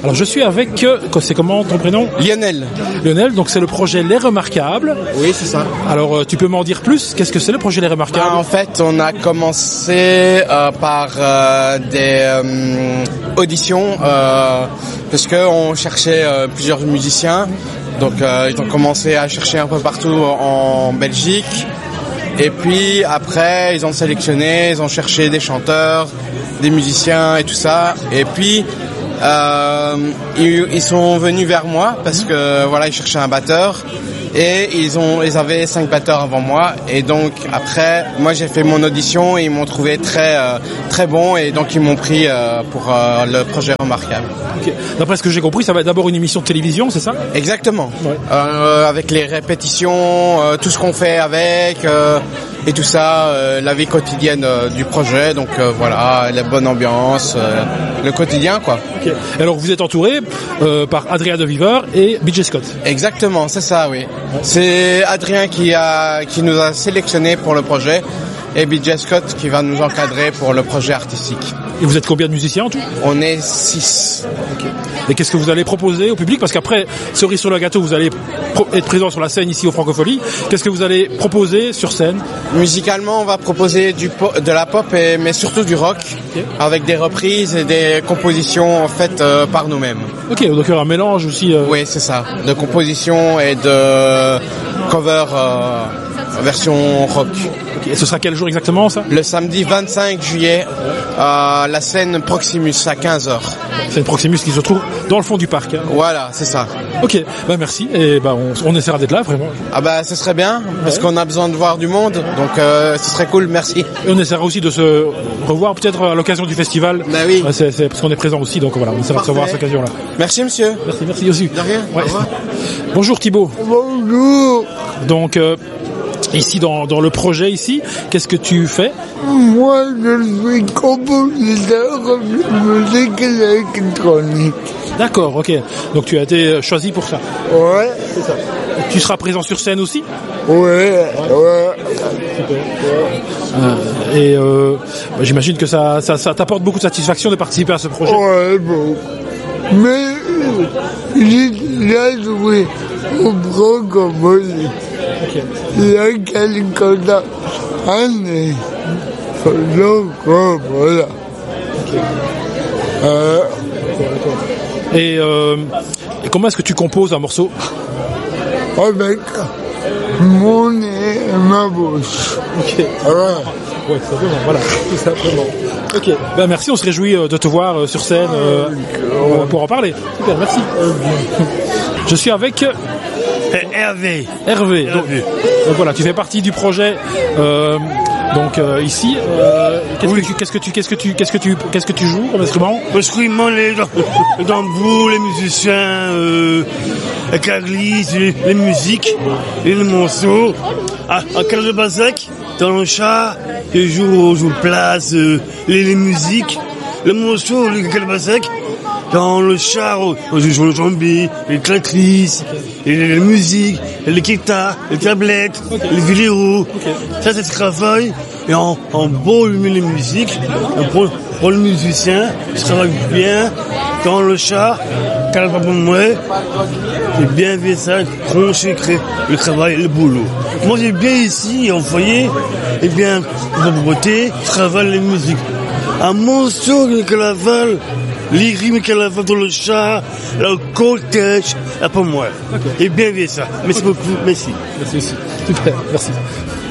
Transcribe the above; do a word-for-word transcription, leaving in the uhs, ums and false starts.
Alors je suis avec, euh, c'est comment ton prénom ? Lionel. Lionel, donc c'est le projet Les Remarquables. Oui, c'est ça. Alors euh, tu peux m'en dire plus ? Qu'est-ce que c'est le projet Les Remarquables ? Bah, en fait, on a commencé euh, par euh, des euh, auditions euh, parce que on cherchait euh, plusieurs musiciens. Donc euh, ils ont commencé à chercher un peu partout en Belgique. Et puis après, ils ont sélectionné, ils ont cherché des chanteurs, des musiciens et tout ça. Et puis euh, ils, ils sont venus vers moi parce que voilà, ils cherchaient un batteur. Et ils ont, ils avaient cinq batteurs avant moi. Et donc après, moi j'ai fait mon audition et ils m'ont trouvé très, euh, très bon. Et donc ils m'ont pris euh, pour euh, le projet Remarquable. Okay. D'après ce que j'ai compris, ça va être d'abord une émission de télévision, c'est ça ? Exactement. Ouais. Euh, avec les répétitions, euh, tout ce qu'on fait avec euh, et tout ça, euh, la vie quotidienne euh, du projet. Donc euh, voilà, la bonne ambiance, euh, le quotidien quoi. Okay. Alors vous êtes entouré euh, par Adrien de Viver et B J Scott. Exactement, c'est ça, oui. C'est Adrien qui a qui nous a sélectionné pour le projet et B J Scott qui va nous encadrer pour le projet artistique. Et vous êtes combien de musiciens en tout ? On est six. Okay. Et qu'est-ce que vous allez proposer au public ? Parce qu'après, cerise sur le gâteau, vous allez pro- être présent sur la scène ici au Francophonie. Qu'est-ce que vous allez proposer sur scène ? Musicalement, on va proposer du po- de la pop, et, mais surtout du rock, okay. Avec des reprises et des compositions faites euh, par nous-mêmes. Ok, donc il y aura un mélange aussi. Euh... Oui, c'est ça. De compositions et de cover euh, version rock. Okay. Et ce sera quel jour exactement ça ? Le samedi vingt-cinq juillet, à la scène Proximus à quinze heures. C'est une Proximus qui se trouve dans le fond du parc. Hein. Voilà, c'est ça. Ok, bah merci et bah on, on essaiera d'être là vraiment. Ah bah ce serait bien parce ouais. qu'on a besoin de voir du monde, donc euh, ce serait cool, merci. Et on essaiera aussi de se revoir peut-être à l'occasion du festival. Bah oui. C'est, c'est parce qu'on est présent aussi, donc voilà, on essaiera Parfait. de se voir à cette occasion-là. Merci monsieur. Merci, merci aussi. De rien. Ouais. Au revoir. Bonjour Thibaut. Bonjour. Donc euh, ici dans, dans le projet ici, qu'est-ce que tu fais ? Moi je suis compositeur de musique électronique. D'accord, ok. Donc tu as été choisi pour ça. Ouais. C'est ça. Tu seras présent sur scène aussi ? Ouais, ouais. ouais. Super. Euh, et euh, bah, j'imagine que ça, ça, ça t'apporte beaucoup de satisfaction de participer à ce projet. Ouais, bon. Mais j'ai déjà joué au Francophonie. Okay. Il y a quelques années. Donc voilà. Okay. Euh, Et, euh, et comment est-ce que tu composes un morceau ? Avec mon nez et ma bouche. Ok. Voilà. Ouais, simplement, voilà, tout simplement. Ok, ben merci, on se réjouit de te voir euh, sur scène euh, euh, pour en parler. Super, merci. Je suis avec Hervé. Hervé. Donc, donc voilà, tu fais partie du projet. Euh, donc euh, ici, euh, qu'est-ce, oui. que tu, qu'est-ce que tu, qu'est-ce que tu, qu'est-ce que tu, qu'est-ce que tu joues comme instrument ? Instrument, les, les tambours, les musiciens, euh, la carlise, les, les musiques, et les morceaux. À, à Carle de Bazac, dans le chat, je joue, je joue place, euh, les, les musiques, les morceaux, les Carle de Bazac. Dans le char, je joue le jambi, les clatrices, les, les musiques, les guitares, les tablettes, okay. les vidéos. Okay. Ça, c'est ce travail. Et en, en beau, les musiques, pour, pour le musicien, je travaille bien dans le char, car pas pour moi. J'ai bien fait ça, consécrer le travail, le boulot. Moi, j'ai bien ici, en foyer, et bien, la beauté, je travaille les musiques. Un morceau que la val, les rimes qu'elle a fait dans le chat, le cortège, là pour moi. Okay. Et bien vu ça. Merci okay. beaucoup, merci. Merci aussi. Super, merci.